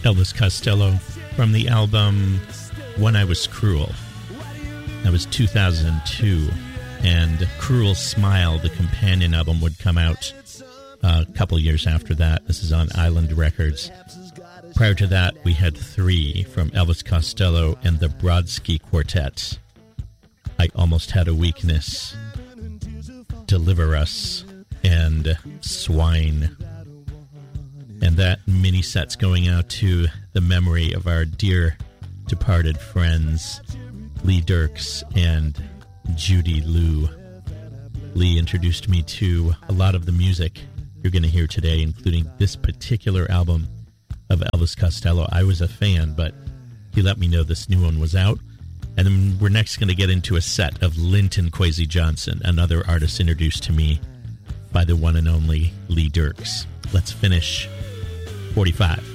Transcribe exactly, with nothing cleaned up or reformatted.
Elvis Costello from the album When I Was Cruel. That was two thousand two, and Cruel Smile, the companion album, would come out uh, a couple years after that. This is on Island Records. Prior to that, we had three from Elvis Costello and the Brodsky Quartet. I Almost Had a Weakness, Deliver Us, and Swine. And that mini set's going out to the memory of our dear departed friends, Lee Dirks and Judy Liu. Lee introduced me to a lot of the music you're going to hear today, including this particular album of Elvis Costello. I was a fan, but he let me know this new one was out. And then we're next going to get into a set of Linton Kwesi Johnson, another artist introduced to me by the one and only Lee Dirks. Let's finish forty-five.